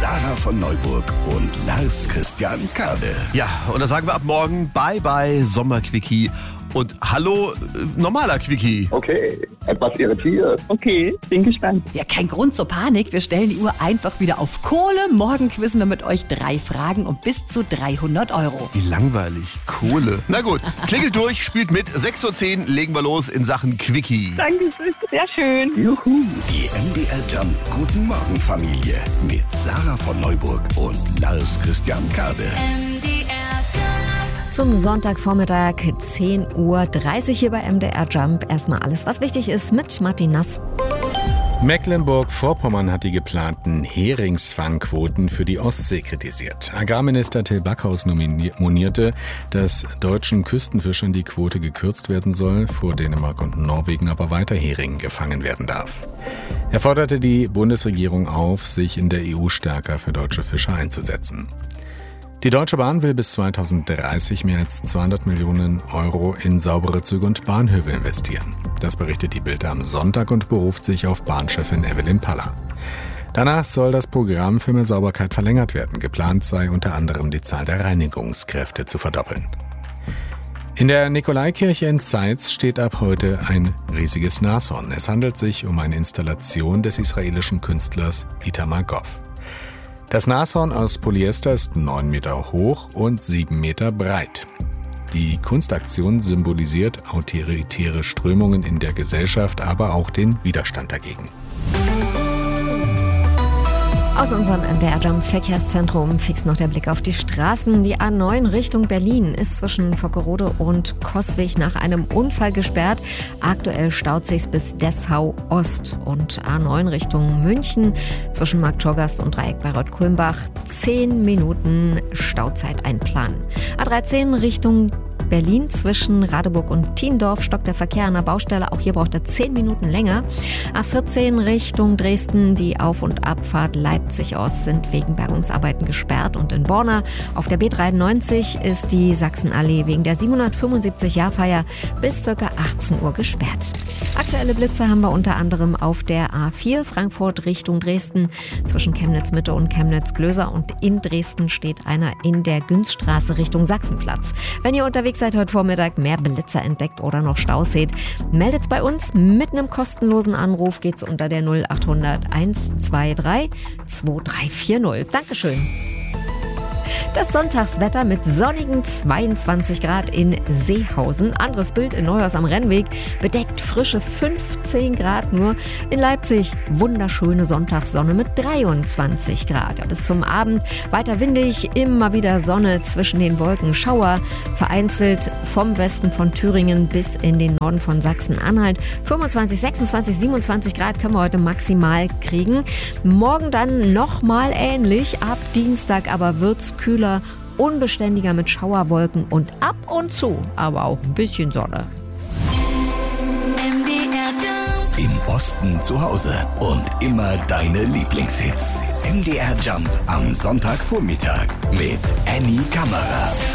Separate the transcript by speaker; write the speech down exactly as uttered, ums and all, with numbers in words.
Speaker 1: Sarah von Neuburg und Lars Christian Kade.
Speaker 2: Ja, und da sagen wir ab morgen Bye Bye Sommerquickie und Hallo äh, normaler Quickie.
Speaker 3: Okay, etwas irritiert.
Speaker 4: Okay, bin gespannt.
Speaker 5: Ja, kein Grund zur Panik. Wir stellen die Uhr einfach wieder auf Kohle. Morgen quizzen wir mit euch drei Fragen um bis zu dreihundert Euro.
Speaker 2: Wie langweilig. Kohle. Na gut, klingelt durch, spielt mit. sechs Uhr zehn legen wir los in Sachen Quickie.
Speaker 4: Dankeschön, sehr schön.
Speaker 3: Juhu.
Speaker 1: Die M D R Jump Guten Morgen Familie mit Sarah von Neuburg und Lars Christian Kade.
Speaker 6: Zum Sonntagvormittag zehn Uhr dreißig hier bei M D R Jump. Erstmal alles, was wichtig ist mit Martin Nass.
Speaker 7: Mecklenburg-Vorpommern hat die geplanten Heringsfangquoten für die Ostsee kritisiert. Agrarminister Till Backhaus monierte, dass deutschen Küstenfischern die Quote gekürzt werden soll, vor Dänemark und Norwegen aber weiter Hering gefangen werden darf. Er forderte die Bundesregierung auf, sich in der E U stärker für deutsche Fischer einzusetzen. Die Deutsche Bahn will bis zweitausenddreißig mehr als zweihundert Millionen Euro in saubere Züge und Bahnhöfe investieren. Das berichtet die Bild am Sonntag und beruft sich auf Bahnchefin Evelyn Paller. Danach soll das Programm für mehr Sauberkeit verlängert werden. Geplant sei unter anderem die Zahl der Reinigungskräfte zu verdoppeln. In der Nikolaikirche in Zeitz steht ab heute ein riesiges Nashorn. Es handelt sich um eine Installation des israelischen Künstlers Itamar Goff. Das Nashorn aus Polyester ist neun Meter hoch und sieben Meter breit. Die Kunstaktion symbolisiert autoritäre Strömungen in der Gesellschaft, aber auch den Widerstand dagegen.
Speaker 6: Aus unserem M D R Jump Verkehrszentrum fix noch der Blick auf die Straßen. Die A neun Richtung Berlin ist zwischen Vockerode und Coswig nach einem Unfall gesperrt. Aktuell staut sich's bis Dessau Ost. Und A neun Richtung München zwischen Marktschorgast und Dreieck bei Reuth-Kulmbach. Zehn Minuten Stauzeit einplanen. A dreizehn Richtung Berlin zwischen Radeburg und Thiendorf stockt der Verkehr an der Baustelle. Auch hier braucht er zehn Minuten länger. A vierzehn Richtung Dresden, die Auf- und Abfahrt Leipzig-Ost sind wegen Bergungsarbeiten gesperrt. Und in Borna auf der B dreiundneunzig ist die Sachsenallee wegen der siebenhundertfünfundsiebzig-Jahrfeier bis ca. achtzehn Uhr gesperrt. Aktuelle Blitze haben wir unter anderem auf der A vier Frankfurt Richtung Dresden zwischen Chemnitz-Mitte und Chemnitz-Glöser. Und in Dresden steht einer in der Günzstraße Richtung Sachsenplatz. Wenn ihr unterwegs seid heute Vormittag, mehr Blitzer entdeckt oder noch Staus seht, meldet's bei uns. Mit einem kostenlosen Anruf geht's unter der null acht hundert eins zwei drei zwei drei vier null. Dankeschön. Das Sonntagswetter mit sonnigen zweiundzwanzig Grad in Seehausen. Anderes Bild in Neuhaus am Rennweg. Bedeckt frische fünfzehn Grad nur. In Leipzig wunderschöne Sonntagssonne mit dreiundzwanzig Grad. Ja, bis zum Abend weiter windig, immer wieder Sonne zwischen den Wolken. Schauer vereinzelt vom Westen von Thüringen bis in den Norden von Sachsen-Anhalt. fünfundzwanzig, sechsundzwanzig, siebenundzwanzig Grad können wir heute maximal kriegen. Morgen dann nochmal ähnlich. Ab Dienstag aber wird's kühler, unbeständiger mit Schauerwolken und ab und zu aber auch ein bisschen Sonne.
Speaker 1: Im Osten zu Hause und immer deine Lieblingshits. M D R Jump am Sonntagvormittag mit Annie Kammerer.